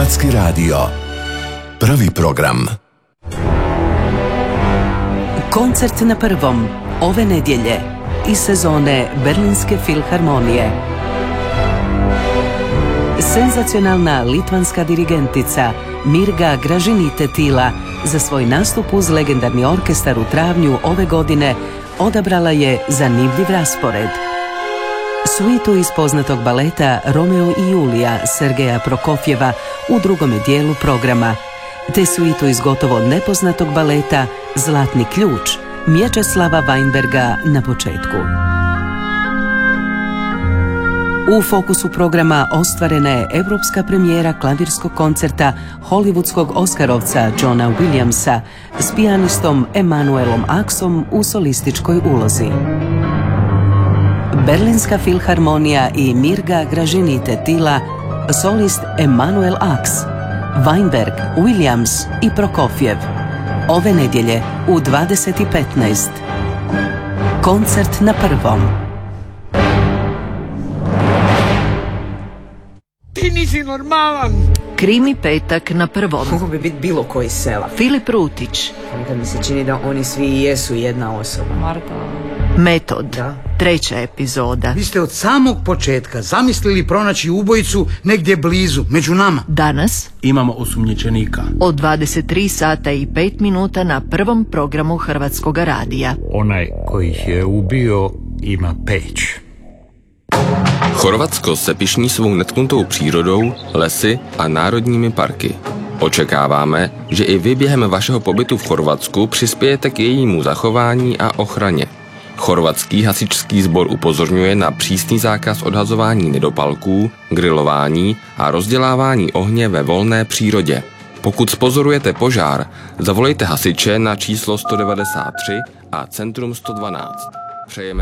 Hrvatski radio. Prvi program. Koncert na prvom ove nedjelje iz sezone Berlinske filharmonije. Senzacionalna litvanska dirigentica Mirga Gražinytė-Tyla za svoj nastup uz legendarni orkestar u travnju ove godine odabrala je zanimljiv raspored. Suitu iz poznatog baleta Romeo i Julija Sergeja Prokofjeva u drugome dijelu programa, te suitu iz gotovo nepoznatog baleta Zlatni ključ Mječeslava Weinberga na početku. U fokusu programa ostvarena je europska premijera klavirskog koncerta hollywoodskog Oskarovca Johna Williamsa s pijanistom Emanuelom Axom u solističkoj ulozi. Berlinska filharmonija i Mirga Gražinytė-Tyla, solist Emanuel Ax, Weinberg, Williams i Prokofjev. Ove nedjelje u 20:15. Koncert na prvom. Ti nisi normalan. Krimi petak na prvom. Mogu bi biti bilo koji sela. Filip Rutić. Nekad mi se čini da oni svi jesu jedna osoba. Marta. Metod. Da. 3. epizoda. Vi ste od samog početka zamislili pronaći ubojicu negdje blizu, među nama. Danas imamo osumnjičenika. od 23 sata i 5 minuta na prvom programu Hrvatskog radija. Onaj koji ih je ubio ima peć. Chorvatsko se pyšní svou netknutou přírodou, lesy a národními parky. Očekáváme, že i vy během vašeho pobytu v Chorvatsku přispějete k jejímu zachování a ochraně. Chorvatský hasičský sbor upozorňuje na přísný zákaz odhazování nedopalků, grilování a rozdělávání ohně ve volné přírodě. Pokud spozorujete požár, zavolejte hasiče na číslo 193 a centrum 112. Přejeme